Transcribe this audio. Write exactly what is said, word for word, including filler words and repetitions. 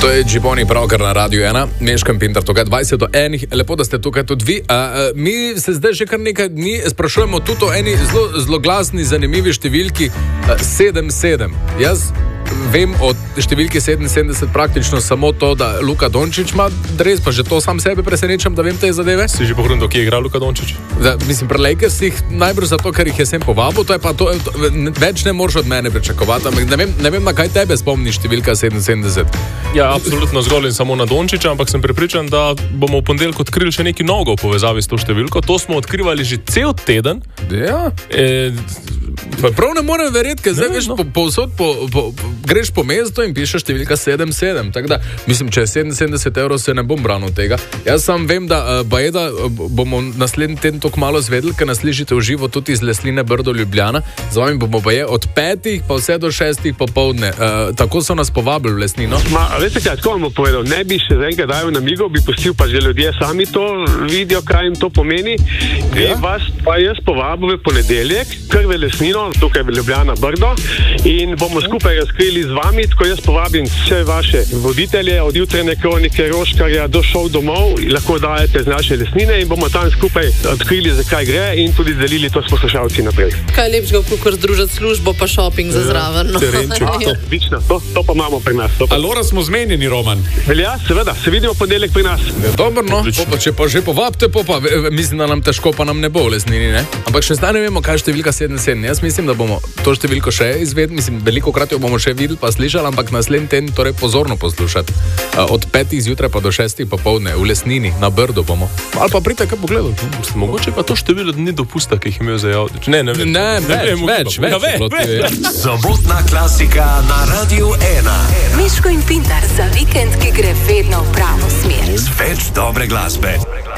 To je Džiboni pravkar na Radiu ena, Meškam Pintar, tukaj dvajset do enih, lepo, da ste tukaj tudi vi. A, a, mi se zdaj že kar nekaj dni sprašujemo tudi o eni zelo, zelo glasni, zanimivi številki sedem sedem. Jaz vem o številki sedeminsedemdeset praktično samo to, da Luka Dončić ima dres, pa že to sam sebe presenečam, da vem te zadeve. Si že pogledal, kje je igral Luka Dončić? Da, mislim, pri Lakersih najbrž zato, ker jih je sem povabil, to je pa to, to več ne moreš od mene pričakovati, ampak ne vem, ne vem, na kaj tebe spomni številka sedeminsedemdeset. Ja, absolutno zgolj in samo na Dončića, ampak sem prepričan, da bomo v ponedeljek odkrili še nekaj novega v povezavi s to številko. To smo odkrivali že cel teden. Ja. E, Pa prav ne morem verjeti, ker zdaj veš, no. po, povsod po, po, po, greš po mestu in pišeš številka sedem sedem. Tako da, mislim, če je sedeminsedemdeset evrov, se ne bom branil tega. Jaz sam vem, da uh, bajeda uh, bomo naslednji teden tako malo zvedeli, ker nas slišite v živo tudi iz Lesline Brdo Ljubljana. Z vami bomo baje od petih pa vse do šestih popoldne. Uh, tako so nas povabili v Lesnino. Ma, veste kaj, tako vam bom povedal, ne bi še enkrat dajal na migo, bi pustil pa že ljudje sami to vidijo, kaj jim to pomeni. Ja? Vas pa jaz povabil v ponedeljek, kar v Lesnino, tukaj v Ljubljana Brdo, in bomo skupaj razkrili z vami, tako jaz povabim vse vaše voditelje, od jutrajne kronike Roškarja do šov domov, lahko dajete z naše Lesnine in bomo tam skupaj odkrili, zakaj gre in tudi delili to s poslušalci naprej. Kaj lepšega, kakor združiti službo pa šoping za zraven. No? Terenček, to, vično, to, to pa imamo pri nas. Pa... Alora smo zmenjeni, Roman. Velja, seveda, se vidimo ponedeljek pri nas. Ja, dobro, no, pa, če pa že povabite, pa, pa mislim, da nam težko pa nam ne bo v Lesnini, ne? Ampak še zdaj ne vemo, kaj je številka sedem sedem. Jaz mislim, da bomo to številko še izvedeli, mislim, veliko krat jo bomo še videli pa slišali, ampak naslednji teden torej pozorno poslušati. Od petih zjutraj pa do šestih popoldne v Lesnini, na Brdu bomo. Ali pa pridite kaj pogledati. Mogoče pa to število dni dopusta, ki jih imel za javljič. Ne, ne vem. Ne, ne več, vem, več, več, ja, več, več, več. Sobotna klasika na Radiu ena. Miško in Pintar za vikend, ki gre vedno v pravo smer. Več dobre glasbe.